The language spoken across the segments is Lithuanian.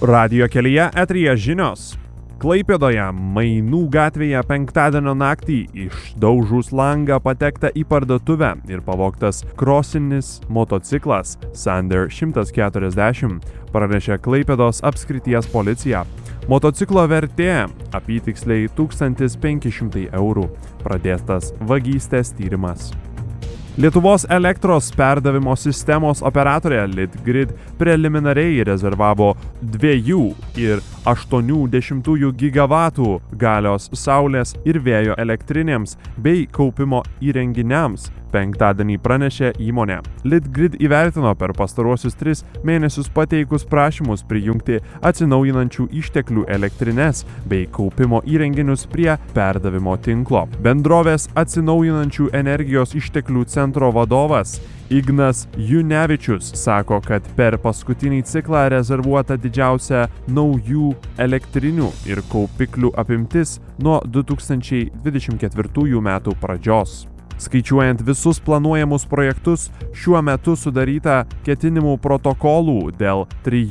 Radijo kelyje eteryje žinios. Klaipėdoje Mainų gatvėje penktadienio naktį išdaužus langą patekta į parduotuvę ir pavogtas krosinis motociklas Sander 140, pranešė Klaipėdos apskrities policija. Motociklo vertė apytiksliai 1500 eurų. Pradėtas vagystės tyrimas. Lietuvos elektros perdavimo sistemos operatorė Litgrid preliminariai rezervavo 2,8 gigavatų galios saulės ir vėjo elektrinėms bei kaupimo įrenginiams. Penktadienį pranešė įmonė. Litgrid įvertino per pastaruosius 3 mėnesius pateikus prašymus prijungti atsinaujinančių išteklių elektrines bei kaupimo įrenginius prie perdavimo tinklo. Bendrovės atsinaujinančių energijos išteklių centro vadovas Ignas Junevičius sako, kad per paskutinį ciklą rezervuota didžiausia naujų elektrinių ir kaupiklių apimtis nuo 2024 metų pradžios. Skaičiuojant visus planuojamus projektus, šiuo metu sudaryta ketinimų protokolų dėl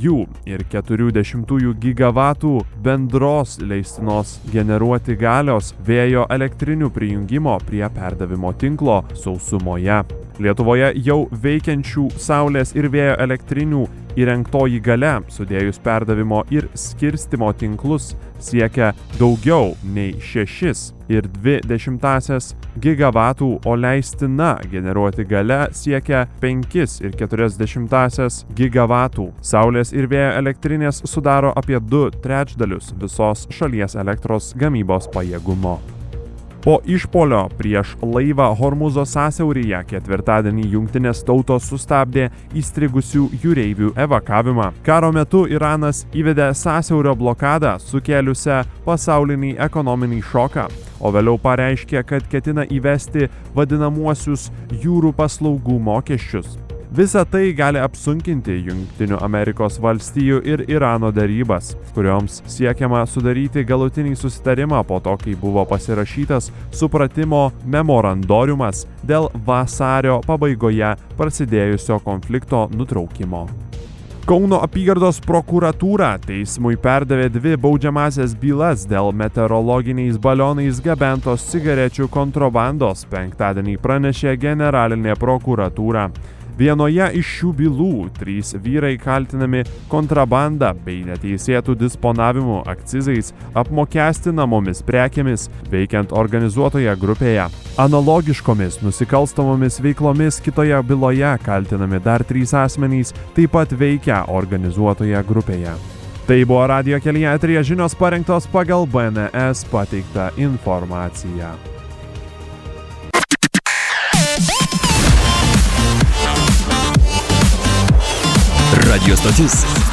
3,4 gigavatų bendros leistinos generuoti galios vėjo elektrinių prijungimo prie perdavimo tinklo sausumoje. Lietuvoje jau veikiančių saulės ir vėjo elektrinių įrengtoji galia, sudėjus perdavimo ir skirstymo tinklus, siekia daugiau nei 6,2 gigavatų, o leistina generuoti galia siekia 5,4 gigavatų. Saulės ir vėjo elektrinės sudaro apie 2/3 visos šalies elektros gamybos pajėgumo. Po išpuolio prieš laivą Hormuzo sąsiauryje ketvirtadienį Jungtinės tautos sustabdė įstrigusių jūreivių evakavimą. Karo metu Iranas įvedė sąsiaurio blokadą, sukėlusią pasaulinį ekonominį šoką, o vėliau pareiškė, kad ketina įvesti vadinamuosius jūrų paslaugų mokesčius. Visa tai gali apsunkinti Jungtinių Amerikos valstijų ir Irano derybas, kurioms siekiama sudaryti galutinį susitarimą po to, kai buvo pasirašytas supratimo memorandoriumas dėl vasario pabaigoje prasidėjusio konflikto nutraukimo. Kauno apygardos prokuratūra teismui perdavė 2 baudžiamąsias bylas dėl meteorologiniais balionais gabentos cigarečių kontrabandos, penktadienį pranešė generalinė prokuratūra. Vienoje iš šių bylų 3 vyrai kaltinami kontrabanda bei neteisėtų disponavimu akcizais apmokestinamomis prekėmis veikiant organizuotoje grupėje. Analogiškomis nusikalstamomis veiklomis kitoje byloje kaltinami dar 3 asmenys taip pat veikia organizuotoje grupėje. Tai buvo Radijo kelyje eteryje žinios parengtos pagal BNS pateiktą informaciją. Radio stotis